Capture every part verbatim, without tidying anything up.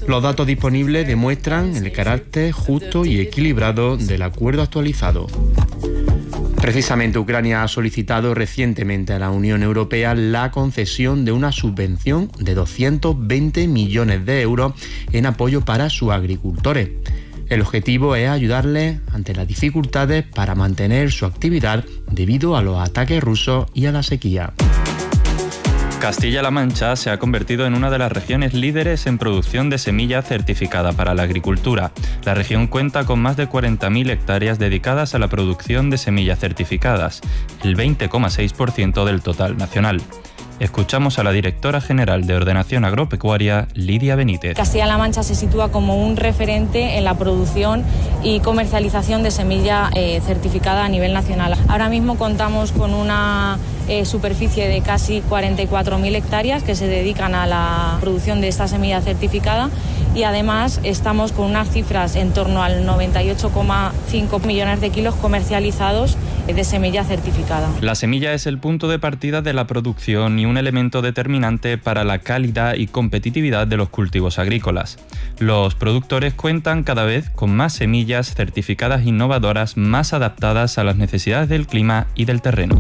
Los datos disponibles demuestran el carácter justo y equilibrado del acuerdo actualizado. Precisamente Ucrania ha solicitado recientemente a la Unión Europea la concesión de una subvención de doscientos veinte millones de euros en apoyo para sus agricultores. El objetivo es ayudarles ante las dificultades para mantener su actividad debido a los ataques rusos y a la sequía. Castilla-La Mancha se ha convertido en una de las regiones líderes en producción de semilla certificada para la agricultura. La región cuenta con más de cuarenta mil hectáreas dedicadas a la producción de semillas certificadas, el veinte coma seis por ciento del total nacional. Escuchamos a la directora general de Ordenación Agropecuaria, Lidia Benítez. Castilla-La Mancha se sitúa como un referente en la producción y comercialización de semilla eh, certificada a nivel nacional. Ahora mismo contamos con una eh, superficie de casi cuarenta y cuatro mil hectáreas que se dedican a la producción de esta semilla certificada y además estamos con unas cifras en torno al noventa y ocho coma cinco millones de kilos comercializados de semilla certificada. La semilla es el punto de partida de la producción y un elemento determinante para la calidad y competitividad de los cultivos agrícolas. Los productores cuentan cada vez con más semillas certificadas innovadoras más adaptadas a las necesidades del clima y del terreno.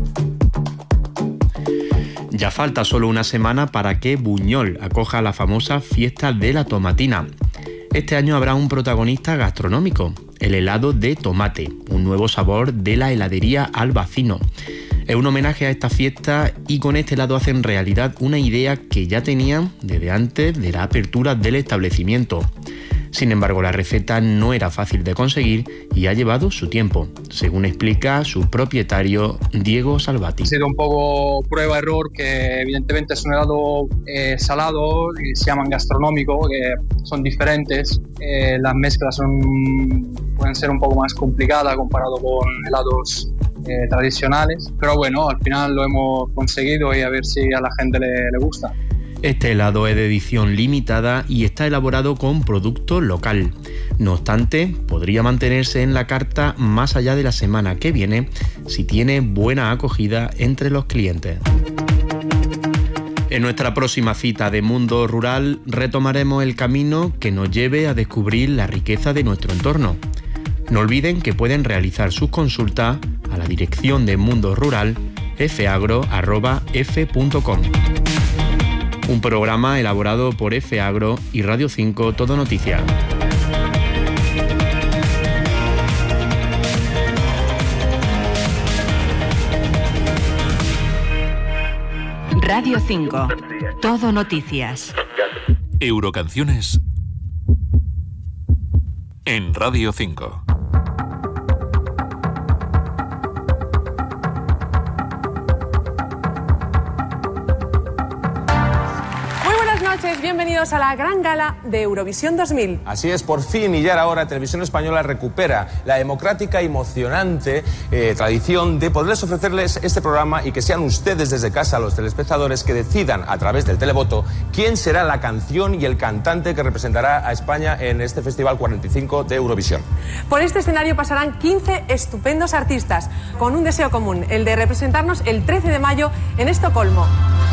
Ya falta solo una semana para que Buñol acoja la famosa fiesta de la tomatina. Este año habrá un protagonista gastronómico, el helado de tomate, un nuevo sabor de la heladería Albacino. Es un homenaje a esta fiesta y con este helado hacen realidad una idea que ya tenían desde antes de la apertura del establecimiento. Sin embargo, la receta no era fácil de conseguir y ha llevado su tiempo, según explica su propietario Diego Salvati. Ha sido un poco prueba-error, que evidentemente es un helado eh, salado, que se llaman gastronómico, que son diferentes. Eh, las mezclas son, pueden ser un poco más complicadas comparado con helados eh, tradicionales, pero bueno, al final lo hemos conseguido y a ver si a la gente le, le gusta. Este helado es de edición limitada y está elaborado con producto local. No obstante, podría mantenerse en la carta más allá de la semana que viene si tiene buena acogida entre los clientes. En nuestra próxima cita de Mundo Rural retomaremos el camino que nos lleve a descubrir la riqueza de nuestro entorno. No olviden que pueden realizar sus consultas a la dirección de Mundo Rural f agro arroba f punto com. Un programa elaborado por F Agro y Radio cinco Todo Noticias. Radio cinco Todo Noticias. Eurocanciones en Radio cinco. Bienvenidos a la gran gala de Eurovisión dos mil. Así es, por fin y ya era hora, Televisión Española recupera la democrática y emocionante eh, tradición de poderles ofrecerles este programa y que sean ustedes desde casa, los telespectadores, que decidan a través del televoto quién será la canción y el cantante que representará a España en este Festival cuarenta y cinco de Eurovisión. Por este escenario pasarán quince estupendos artistas con un deseo común, el de representarnos el trece de mayo en Estocolmo.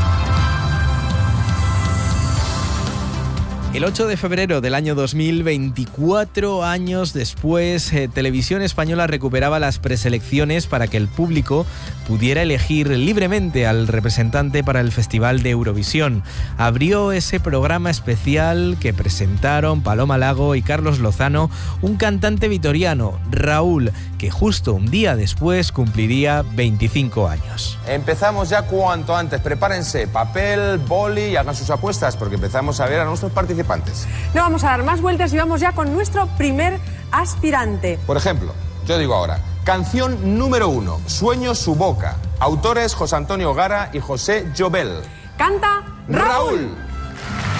El ocho de febrero del año dos mil, veinticuatro años después, eh, Televisión Española recuperaba las preselecciones para que el público pudiera elegir libremente al representante para el Festival de Eurovisión. Abrió ese programa especial que presentaron Paloma Lago y Carlos Lozano, un cantante vitoriano, Raúl, que justo un día después cumpliría veinticinco años. Empezamos ya cuanto antes. Prepárense papel, boli y hagan sus apuestas porque empezamos a ver a nuestros participantes. No vamos a dar más vueltas y vamos ya con nuestro primer aspirante. Por ejemplo, yo digo ahora, canción número uno, Sueño su boca. Autores José Antonio Gara y José Llobel. Canta Raúl. Raúl.